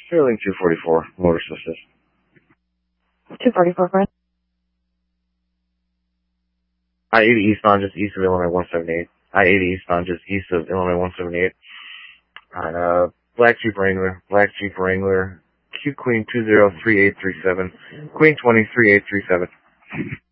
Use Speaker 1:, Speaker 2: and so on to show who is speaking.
Speaker 1: Sterling 244, motor assisted.
Speaker 2: 244, Chris.
Speaker 1: I-80 eastbound, just east of Illinois 178. I-80 eastbound, just east of Illinois 178. On, Black Jeep Wrangler, Q Queen 203837, Queen 203837.